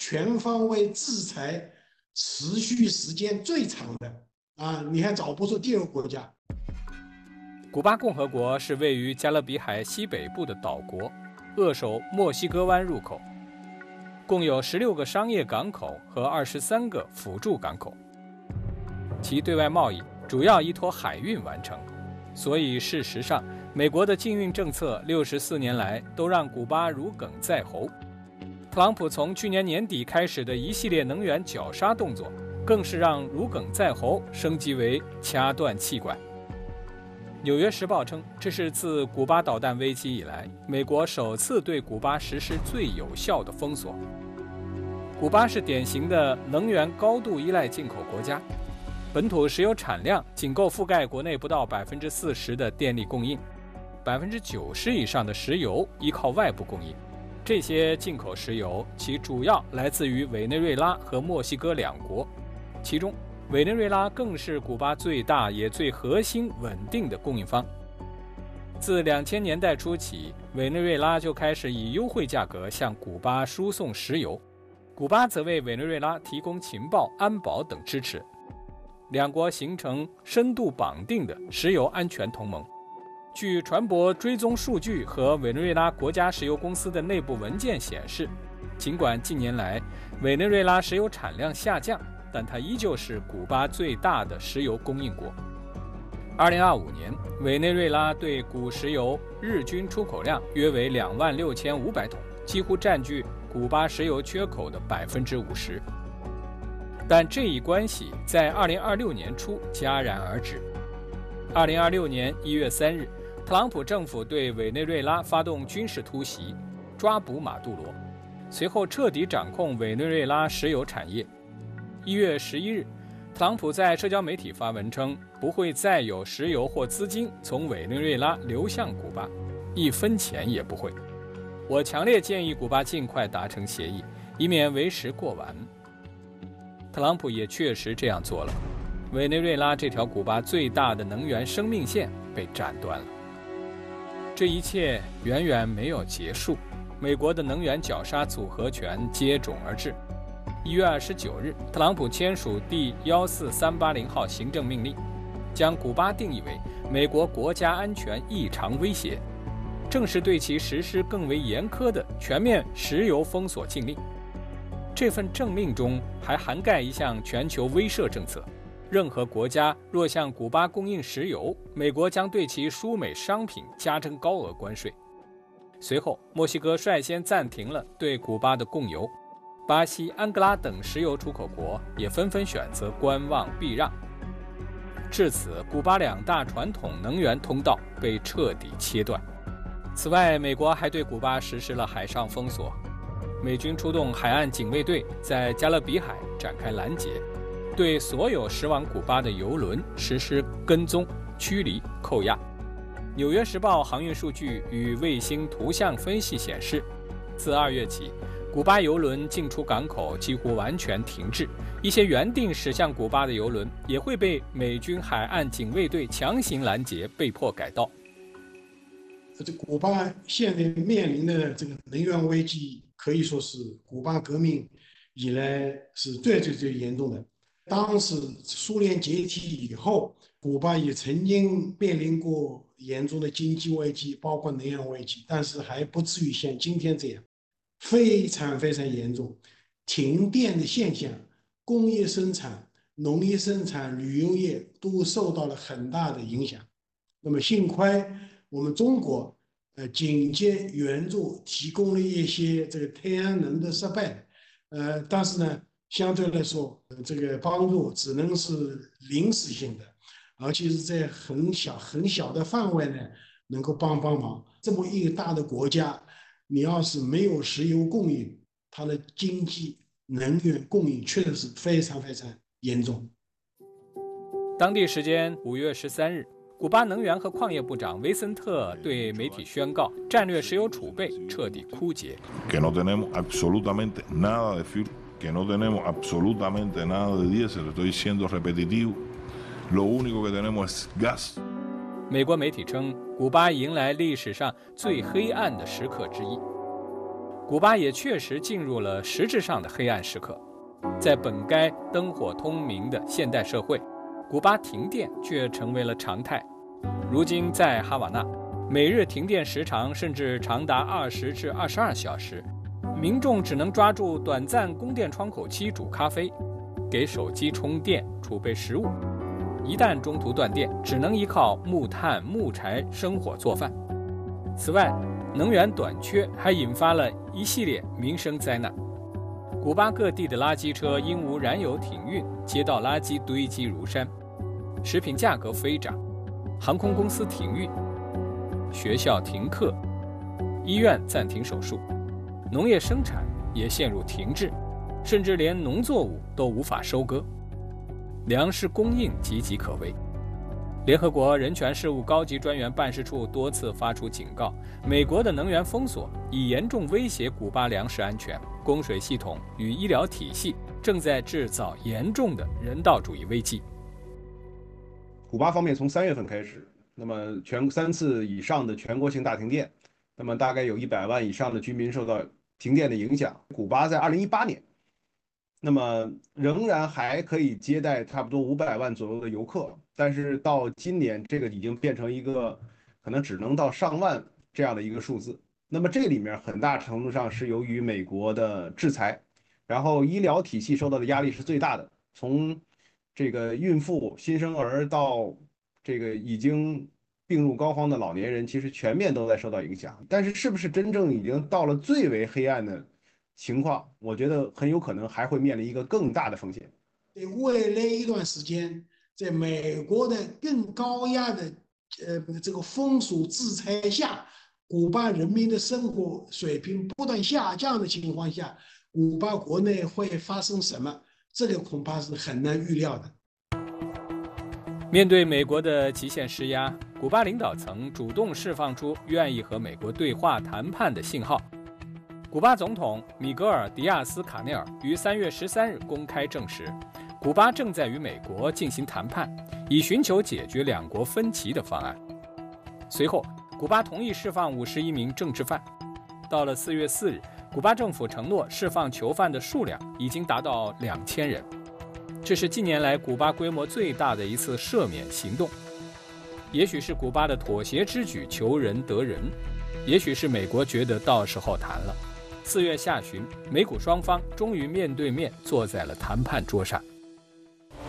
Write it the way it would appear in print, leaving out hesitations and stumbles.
全方位制裁持续时间最长的啊，你还找不出第二个国家。 古巴共和国是位于加勒比海西北部的岛国，扼守墨西哥湾入口，共有16个商业港口和23个辅助港口，其对外贸易主要依托海运完成。所以事实上，美国的禁运政策64年来都让古巴如鲠在喉。特朗普从去年年底开始的一系列能源绞杀动作，更是让如鲠在喉升级为掐断气管。纽约时报称，这是自古巴导弹危机以来，美国首次对古巴实施最有效的封锁。古巴是典型的能源高度依赖进口国家，本土石油产量仅够覆盖国内不到40%的电力供应，90%以上的石油依靠外部供应。这些进口石油其主要来自于委内瑞拉和墨西哥两国，其中委内瑞拉更是古巴最大也最核心稳定的供应方。自2000年代初起，委内瑞拉就开始以优惠价格向古巴输送石油，古巴则为委内瑞拉提供情报、安保等支持，两国形成深度绑定的石油安全同盟。据船舶追踪数据和委内瑞拉国家石油公司的内部文件显示，尽管近年来委内瑞拉石油产量下降，但它依旧是古巴最大的石油供应国。2025年，委内瑞拉对古石油日均出口量约为26500桶，几乎占据古巴石油缺口的50%。但这一关系在2026年初戛然而止。2026年1月3日，特朗普政府对委内瑞拉发动军事突袭，抓捕马杜罗，随后彻底掌控委内瑞拉石油产业。1月11日，特朗普在社交媒体发文称，不会再有石油或资金从委内瑞拉流向古巴，1分钱也不会。我强烈建议古巴尽快达成协议，以免为时过晚。特朗普也确实这样做了，委内瑞拉这条古巴最大的能源生命线被斩断了。这一切远远没有结束，美国的能源绞杀组合拳接踵而至。1月29日，特朗普签署第14380号行政命令，将古巴定义为美国国家安全异常威胁，正式对其实施更为严苛的全面石油封锁禁令。这份政令中还涵盖一项全球威慑政策，任何国家若向古巴供应石油，美国将对其输美商品加征高额关税。随后，墨西哥率先暂停了对古巴的供油，巴西、安哥拉等石油出口国也纷纷选择观望避让。至此，古巴2大传统能源通道被彻底切断。此外，美国还对古巴实施了海上封锁，美军出动海岸警卫队在加勒比海展开拦截，对所有驶往古巴的邮轮实施跟踪、驱离、扣押。纽约时报航运数据与卫星图像分析显示，自2月起，古巴邮轮进出港口几乎完全停滞，一些原定驶向古巴的邮轮也会被美军海岸警卫队强行拦截，被迫改道。 这古巴现在面临的这个能源危机，可以说是古巴革命以来是最严重的。当时苏联解体以后，古巴也曾经面临过严重的经济危机，包括能源危机，但是还不至于像今天这样非常严重。停电的现象，工业生产、农业生产、旅游业都受到了很大的影响。那么幸亏我们中国紧接援助，提供了一些这个太阳能的设备，但是呢，相对来说，这个帮助只能是临时性的，而且是在很小的范围呢，能够帮忙。这么一个大的国家，你要是没有石油供应，它的经济能源供应确实是非常严重。 当地时间5月13日，古巴能源和矿业部长维森特对媒体宣告，战略石油储备彻底枯竭。 Que no tenemos absolutamente nada de fuel, que no tenemos absolutamente nada de diésel, estoy siendo repetitivo. Lo único que tenemos es gas. 美国媒体称，古巴迎来历史上最黑暗的时刻之一。 古巴也确实进入了实质上的黑暗时刻。在本该灯火通明的现代社会，古巴停电却成为了常态。如今在哈瓦那，每日停电时长甚至长达20至22小时，民众只能抓住短暂供电窗口期煮咖啡，给手机充电，储备食物。一旦中途断电，只能依靠木炭、木柴生火做饭。此外，能源短缺还引发了一系列民生灾难。古巴各地的垃圾车因无燃油停运，街道垃圾堆积如山，食品价格飞涨，航空公司停运，学校停课，医院暂停手术，农业生产也陷入停滞，甚至连农作物都无法收割，粮食供应岌岌可危。联合国人权事务高级专员办事处多次发出警告，美国的能源封锁已严重威胁古巴粮食安全，供水系统与医疗体系正在制造严重的人道主义危机。 古巴方面从3月份开始，那么3次以上的全国性大停电，那么大概有100万以上的居民受到停电的影响。古巴在2018年，那么仍然还可以接待差不多500万左右的游客，但是到今年这个已经变成一个可能只能到上万这样的一个数字。那么这里面很大程度上是由于美国的制裁，然后医疗体系受到的压力是最大的，从这个孕妇、新生儿到这个已经病入膏肓的老年人，其实全面都在受到影响。但是是不是真正已经到了最为黑暗的情况，我觉得很有可能还会面临一个更大的风险。 未来一段时间，在美国的更高压的这个封锁制裁下，古巴人民的生活水平不断下降的情况下，古巴国内会发生什么？这个恐怕是很难预料的。 面对美国的极限施压，古巴领导层主动释放出愿意和美国对话谈判的信号。古巴总统米格尔·迪亚斯·卡内尔于3月13日公开证实，古巴正在与美国进行谈判，以寻求解决两国分歧的方案。随后，古巴同意释放51名政治犯。到了4月4日，古巴政府承诺释放囚犯的数量已经达到2000人，这是近年来古巴规模最大的一次赦免行动。也许是古巴的妥协之举求人得人，也许是美国觉得到时候谈了。4月下旬，美古双方终于面对面坐在了谈判桌上。